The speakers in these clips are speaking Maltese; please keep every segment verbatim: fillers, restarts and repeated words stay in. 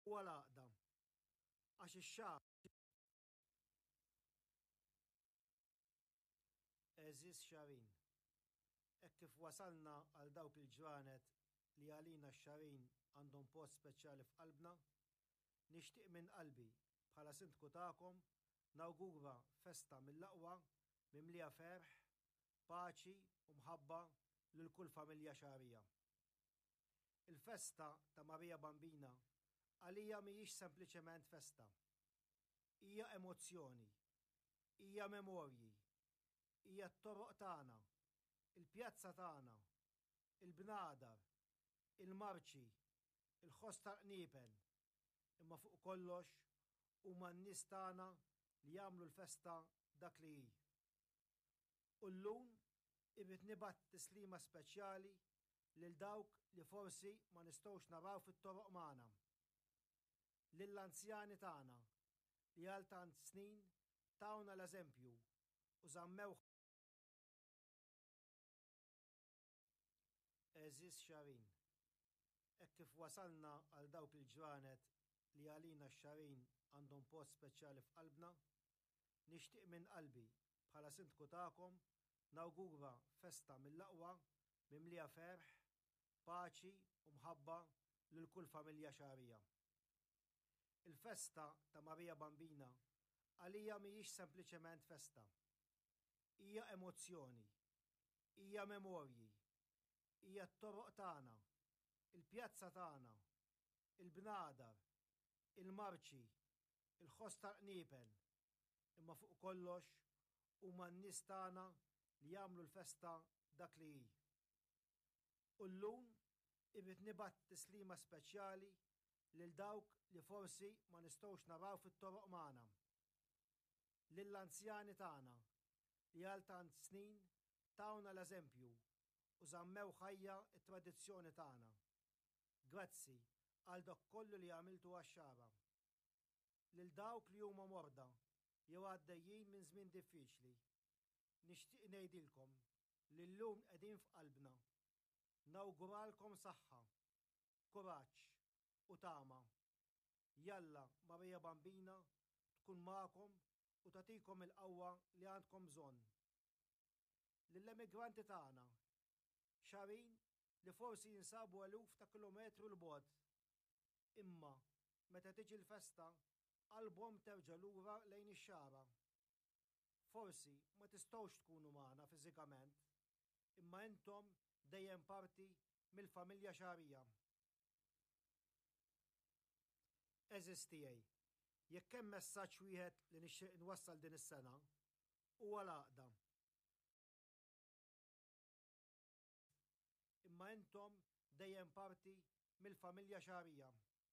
huwa l-għaqda għax ix-xahar eżis xarin. Hekk kif wasalna għal dawk il-ġranet li għalina x-xarin għandhom post speċjali f'qalbna, nixtieq minn qalbi bħala sindku tagħkom nawgura festa mill-aqwa mimlija ferħ, paċi u mħabba lil kull familja xarija. Il-festa ta' Marija Bambina għalija mhijiex sempliċement festa. Hija emozzjoni, hija memorji, hija t-toroq tagħna, il-pjazza tagħna, il-bnadar, il-marċi, il-ħoss tal-qniepen, imma fuq kollox huma n-nies tagħna li jagħmlu l-festa dak li hi. U llum irrid nibgħat tislima speċjali lil dawk li forsi ma nistgħux naraw fit-toroq magħna. Lill-anzjani tagħna li għal tant snin tawna l-eżempju u żammew eżis xarin. Hekk kif wasalna għal dawk il-ġranet li għalina x-xarin għandhom post speċjali f'qalbna, nixtieq minn qalbi bħala sindku tagħkom nawgura festa mill-aqwa mimlija ferħ, paċi u mħabba lil kull familja xarija. Il-festa ta' Marija Bambina għalija mhijiex sempliċement festa. Hija emozzjoni, hija memorji, hija t-toroq tagħna, il-pjazza tagħna, il-bnadar, il-marċi, il-ħoss tal-qniepen, imma fuq kollox huma n-nies tagħna li jagħmlu l-festa dak li hi. U llum irrid nibgħat tislima speċjali lil dawk li forsi ma nistgħux naraw fit-toroq magħna. Lill-anzjani tagħna li għal tant snin tawna l-eżempju u żammew ħajja t-tradizzjoni tagħna. Grazzi għal dak kollu li għamiltu għax-xara. Lil dawk li huma morda jew għaddejjin minn żmien diffiċli, nixtieq ngħidilkom li llum qegħdin f'qalbna. Nawguralkom saħħa, kuraġġ u tama. Jalla Marija Bambina tkun magħkom u tagħtikom il-qawwa li għandkom bżonn. Lill-emigranti tagħna, xarin li forsi jinsabu eluf ta' kilometru l-bogħod, imma meta tiġi l-festa qalbhom terġa' lura lejn ix-xara. Forsi ma tistgħux tkunu magħna fiżikament, imma intom dejjem parti mill-familja xarija. Eżis tiegħi, jekk hemm messaġġ wieħed li nixtieq nwassal din is-sena, huwa l-għaqda. Imma intom dejjem parti mill-familja xarija.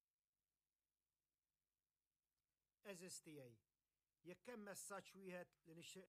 Eżis tiegħi, jekk hemm messaġġ wieħed li nixtieq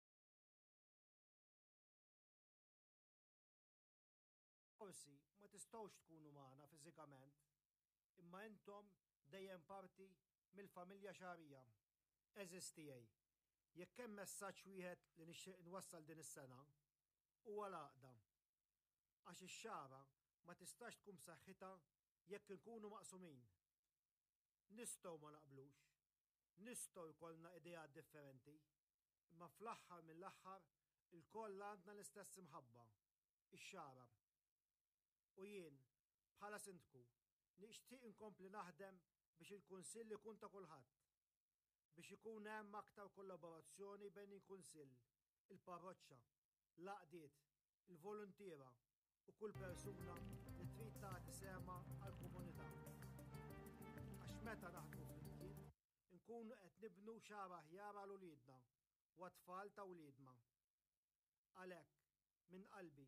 forsi ma tistgħux tkunu magħna fiżikament, imma intom dejjem parti mill-familja xarija. Eżis tiegħi, jekk hemm messaġġ wieħed li nixtieq nwassal din is-sena, huwa l-għaqda. Għax ix-xara ma tistax tkun b'saħħitha jekk inkunu maqsumin. Nistgħu ma naqblux, nistgħu jkollna ideat differenti, imma fl-aħħar mill-aħħar il-koll għandna l-istess imħabba, ix-xara. U jien, bħala sindku, nixtieq inkompli naħdem biex il-kunsill ikun ta' kulħadd, biex ikun hemm aktar kollaborazzjoni bejn il-kunsill, il-parroċċa, l-għaqdiet, il-volontiera u kull persuna li trid tagħti sema għall-komunità. Għax meta naħdmu flimkien, nkunu qed nibnu xara aħjar għal uliedna u għat-tfal ta' uliedna. Għalhekk, minn qalbi,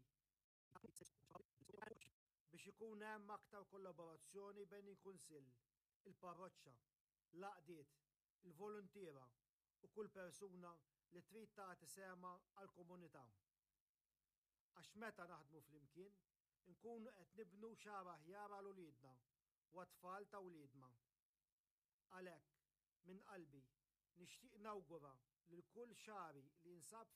biex ikun hemm aktar kollaborazzjoni bejn il-kunsill, il-parroċċa, l-għaqdiet, il-volontiera u kull persuna li trid tagħti sema għall-komunità. Għax meta naħdmu flimkien, nkunu qed nibnu xara aħjar għal uliedna u għat-tfal ta' uliedna. Għalhekk, minn qalbi, nixtieq nawgura lil kull xari li jinsab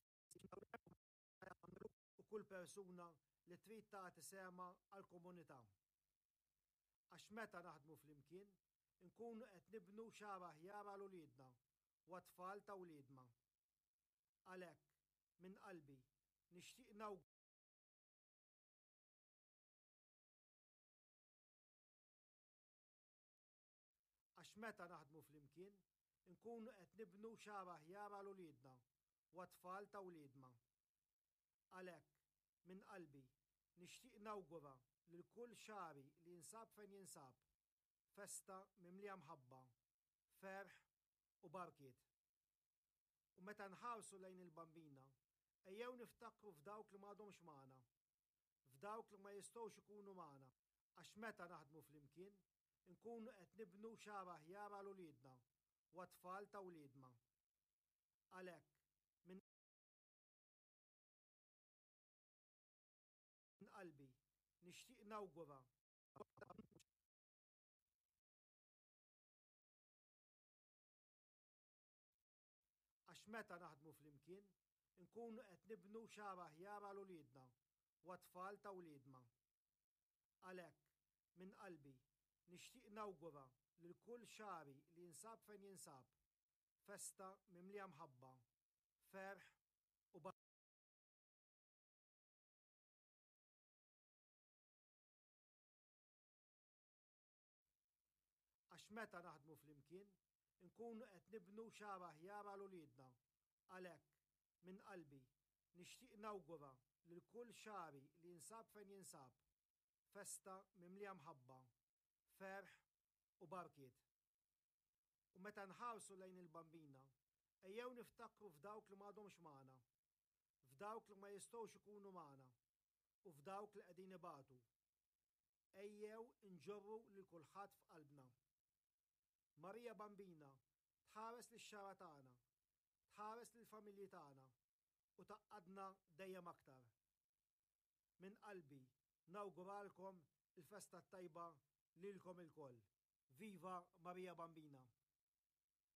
u kull persuna li trid tagħti sema għall-komunità. Għax meta naħdmu flimkien, nkunu qed nibnu xara aħjar għal uliedna u għat-tfal ta' uliedna. Għalhekk minn qalbi nixtieq nawgura għax meta naħdmu flimkien nkunu qed nibnu xara aħjar għal uliedna u għat-tfal ta' uliedna. Għalhekk minn qalbi nixtieq nawgura lil kull xari li jinsab fejn jinsab festa mimlija mħabba, ferħ u barkiet. U meta nħarsu lejn il-bambina, ejjew niftakru f'dawk li m'għadhomx magħna, f'dawk li ma jistgħux ikunu magħna, għax meta naħdmu flimkien nkunu qed nibnu xara aħjar għal uliedna u għat-tfal ta' uliedna. Għalhekk minn qalbi nixtieq nawgura għax meta naħdmu flimkien nkunu qed nibnu xara aħjar għal uliedna u għat-tfal ta' uliedna. Għalhekk minn qalbi nixtieq nawgura lil kull xari li jinsab fejn jinsab festa mimlija mħabba, ferħ u barkiet. Għax meta naħdmu flimkien nkunu qed nibnu xara aħjar għal uliedna. Għalhekk minn qalbi nixtieq nawgura lil kull xari li jinsab fejn jinsab festa mimlija mħabba, ferħ u barkiet. U meta nħarsu lejn il-bambina, ejjew niftakru f'dawk li m'għadhomx magħna, f'dawk li ma jistgħux ikunu magħna u f'dawk li qegħdin ibatu. Ejjew inġorru lil kulħadd f'qalbna. Marija Bambina tħares lix-xara tagħna, tħares lill-familji tagħna u taqqadna dejjem aktar. Minn qalbi nawguralkom il-festa tajba lilkom ilkoll. Viva Marija Bambina!